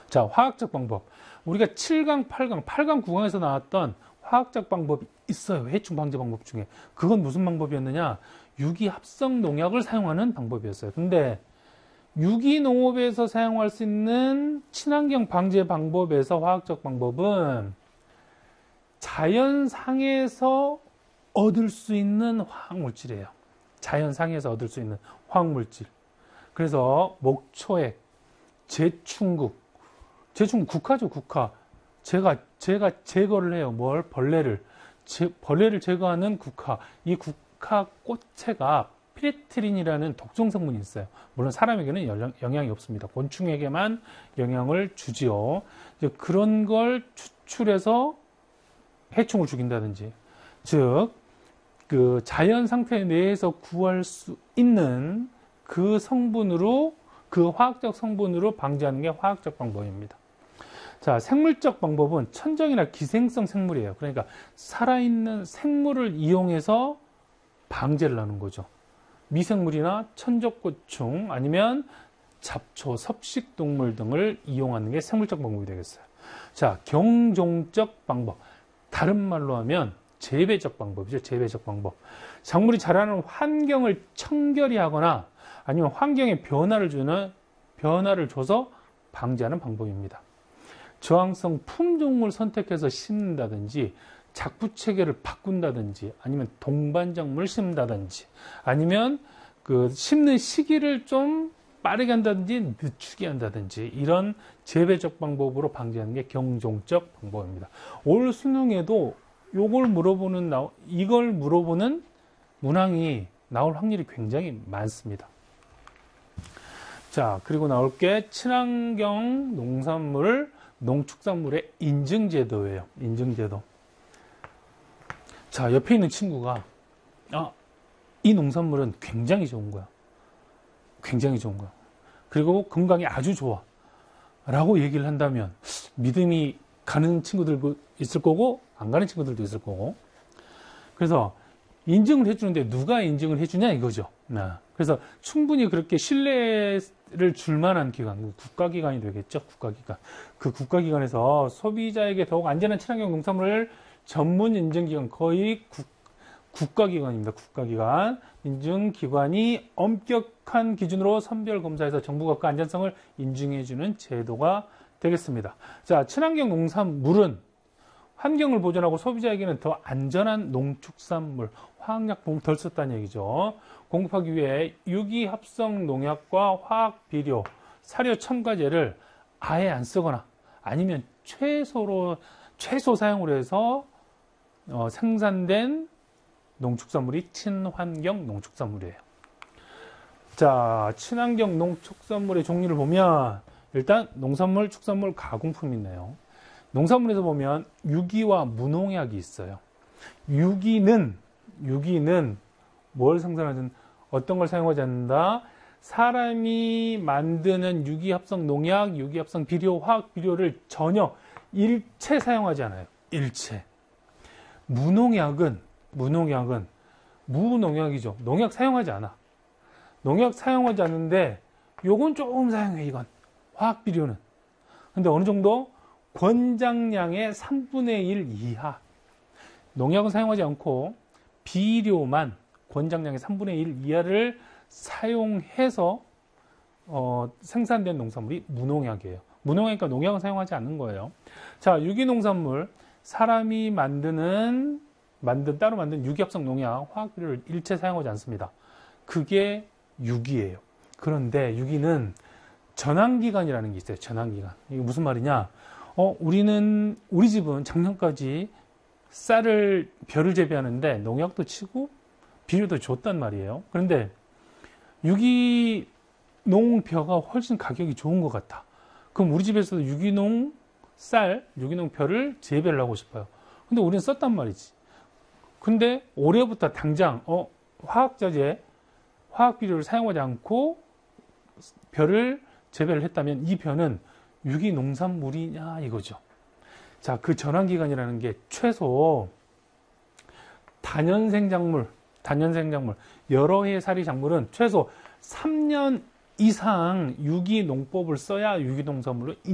자, 화학적 방법. 우리가 7강, 8강, 8강, 9강에서 나왔던 화학적 방법이 있어요. 해충 방제 방법 중에. 그건 무슨 방법이었느냐? 유기합성 농약을 사용하는 방법이었어요. 근데 유기농업에서 사용할 수 있는 친환경 방제 방법에서 화학적 방법은 자연상에서 얻을 수 있는 화학물질이에요. 자연상에서 얻을 수 있는 화학물질. 그래서 목초액, 제충국 국화죠, 국화. 제가 제거를 해요. 뭘? 벌레를 제거하는 국화. 이 국화 꽃체가 피레트린이라는 독성 성분이 있어요. 물론 사람에게는 영향이 없습니다. 곤충에게만 영향을 주지요. 이제 그런 걸 추출해서 해충을 죽인다든지, 즉, 그 자연 상태 내에서 구할 수 있는 그 성분으로, 그 화학적 성분으로 방지하는 게 화학적 방법입니다. 자, 생물적 방법은 천적이나 기생성 생물이에요. 그러니까 살아있는 생물을 이용해서 방제를 하는 거죠. 미생물이나 천적곤충 아니면 잡초, 섭식동물 등을 이용하는 게 생물적 방법이 되겠어요. 자, 경종적 방법. 다른 말로 하면 재배적 방법이죠. 재배적 방법. 작물이 자라는 환경을 청결히 하거나 아니면 환경에 변화를 줘서 방지하는 방법입니다. 저항성 품종을 선택해서 심는다든지 작부 체계를 바꾼다든지 아니면 동반작물을 심는다든지 아니면 그 심는 시기를 좀 빠르게 한다든지 늦추게 한다든지 이런 재배적 방법으로 방지하는 게 경종적 방법입니다. 올 수능에도 이걸 물어보는 문항이 나올 확률이 굉장히 많습니다. 자, 그리고 나올 게 친환경 농산물, 농축산물의 인증제도예요. 인증제도. 자, 옆에 있는 친구가 이 농산물은 굉장히 좋은 거야. 굉장히 좋은 거야. 그리고 건강에 아주 좋아. 라고 얘기를 한다면 믿음이 가는 친구들도 있을 거고 안 가는 친구들도 있을 거고. 그래서 인증을 해주는데 누가 인증을 해주냐 이거죠. 그래서 충분히 그렇게 신뢰를 줄 만한 기관, 국가기관이 되겠죠. 국가기관. 그 국가기관에서 소비자에게 더욱 안전한 친환경 농산물을 전문 인증기관, 거의 국가기관입니다. 국가기관. 인증기관이 엄격한 기준으로 선별검사해서 정부가 그 안전성을 인증해주는 제도가 되겠습니다. 자, 친환경 농산물은 환경을 보존하고 소비자에게는 더 안전한 농축산물, 화학약 덜 썼다는 얘기죠. 공급하기 위해 유기합성 농약과 화학비료, 사료 첨가제를 아예 안 쓰거나 아니면 최소 사용을 해서 생산된 농축산물이 친환경 농축산물이에요. 자, 친환경 농축산물의 종류를 보면 일단 농산물, 축산물, 가공품이 있네요. 농산물에서 보면 유기와 무농약이 있어요. 유기는 뭘 생산하든 어떤 걸 사용하지 않는다? 사람이 만드는 유기합성 농약, 유기합성 비료, 화학 비료를 전혀 일체 사용하지 않아요. 일체. 무농약은 무농약이죠. 농약 사용하지 않아. 농약 사용하지 않는데 요건 조금 사용해, 이건. 화학 비료는. 근데 어느 정도? 권장량의 3분의 1 이하. 농약은 사용하지 않고 비료만 권장량의 3분의 1 이하를 사용해서 생산된 농산물이 무농약이에요. 무농약이니까 농약은 사용하지 않는 거예요. 자, 유기농산물. 사람이 따로 만든 유기합성 농약, 화학비료를 일체 사용하지 않습니다. 그게 유기예요. 그런데 유기는 전환기간이라는 게 있어요. 전환기간. 이게 무슨 말이냐? 우리 집은 작년까지 벼를 재배하는데 농약도 치고 비료도 줬단 말이에요. 그런데 유기농 벼가 훨씬 가격이 좋은 것 같아. 그럼 우리 집에서도 유기농 벼를 재배를 하고 싶어요. 근데 우리는 썼단 말이지. 근데 올해부터 당장 화학자재, 화학비료를 사용하지 않고 벼를 재배를 했다면 이 벼는 유기농산물이냐 이거죠. 자, 그 전환기간이라는 게 최소 다년생작물, 여러 해 살이 작물은 최소 3년 이상 유기농법을 써야 유기농산물로